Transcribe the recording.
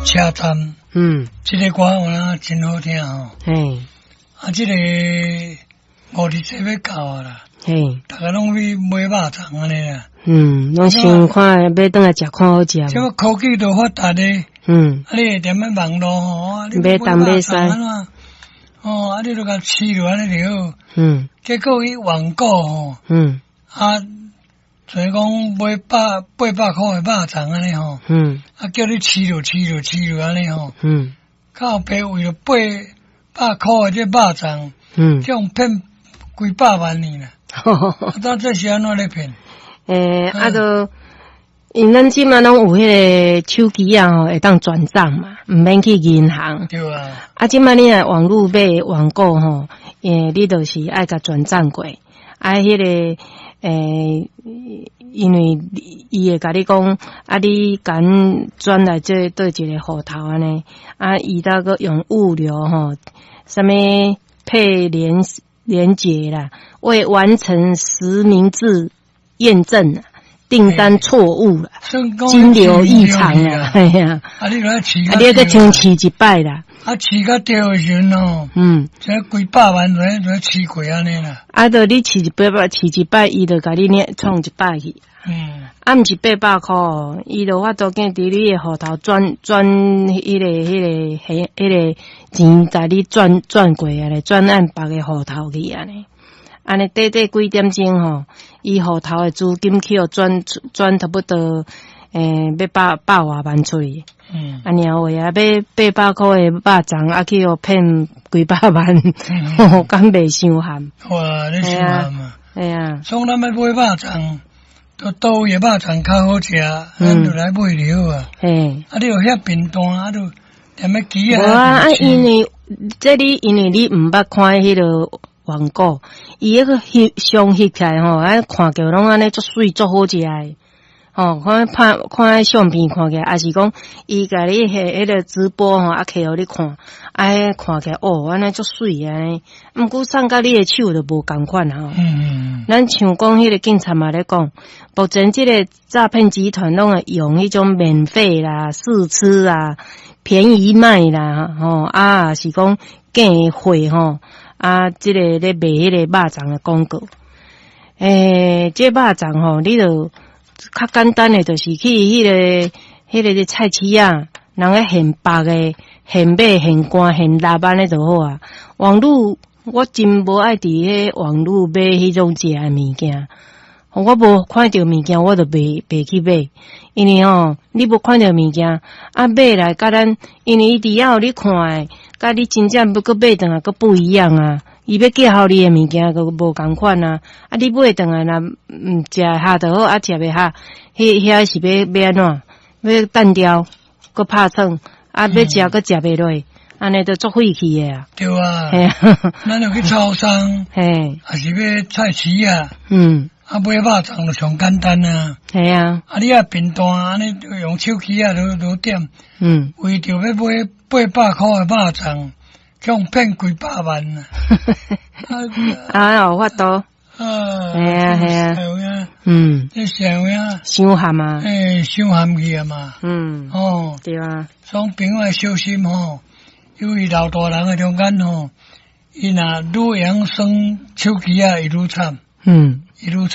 车站，这个歌有啦真好听吼。嘿，啊，这个57要到啊啦。嘿，大家拢去买肉粽安尼啦。 拢想看要倒来食看好食。 这个科技都发达咧。啊，你会踮咧网络吼，你买东买西。 哦，啊，你都甲试落安尼就好。结果伊网购吼。啊。所以讲买800块的肉粽安尼吼，啊叫你饲落安尼吼，到尾为了800块的这肉粽，种骗几百万呢啦，啊，这是安怎咧骗？ 都因咱即满拢有迄个手机啊吼，会当转账嘛，毋免去银行。 对啊。 啊，即满你若网络买网购吼，你就是爱甲转账过，迄个。因为伊会甲你讲，啊，你敢转来这对一个户头安尼，啊，伊搭个用物流吼，什么配连结啦，未完成实名制验证啦，订单错误啦，金流异常啦，嘿呀，啊，你个先试一摆啦。 啊，饲甲对的时阵哦，这几百万就饲过安尼啦。 啊，就你饲一摆，伊就甲你创一摆去。啊，毋是800块哦，伊就法度见伫你的户头转迄个钱，甲你转过啊咧，转按别个户头去安尼。安尼短几点钟吼，伊户头的资金去互转差不多要百外万出去。啊，然后也要800块的肉粽，啊去互骗几百万，敢袂伤寒？ 哇，你伤寒嘛？ 哎呀， 所以咱要买肉粽，倒位的肉粽较好食，咱就来买就好啊。嘿，啊，你有遐便当，啊，就踮咧机啊。无啊，因为你毋捌看迄个网购，伊迄个相翕起来吼，看着拢安尼足水足好食诶。看相片看起来，也是讲伊甲你迄个直播吼，摕互你看，看起来安尼足水安尼。毋过送到你的手就无共款吼。咱像讲迄个警察嘛咧讲，目前即个诈骗集团拢会用迄种免费啦、试吃啦、便宜卖啦，是讲寄货吼，即个咧卖迄个肉粽的广告。这肉粽吼，你就较简单的，就是去迄个菜市啊，人个现白的、现买、现干、现腊安尼就好啊。网络我真无爱伫迄网络买迄种食的物件，我无看到物件我就袂去买，因为你无看到物件买来甲咱，因为伊伫遐互你看的，甲你真正要搁买转来搁不一样啊。伊要寄互你的物件个无共款啊！你买转来若食下就好，食袂下，遐是要安怎？要单调，搁拍算，要食搁食袂落，安尼就足费气的啊！ 对啊，咱就去超商，还是要菜市啊，买肉粽就上简单啊。系啊，你便当安尼就用手机都点，为着要买800块的肉粽。种骗几百万啊！有法度，系啊，这社会啊，伤寒啊， 伤寒去啊嘛， 对啊， 所以朋友要小心吼，因为老大人的中间吼，伊若愈养生手机啊，伊愈惨，伊愈惨。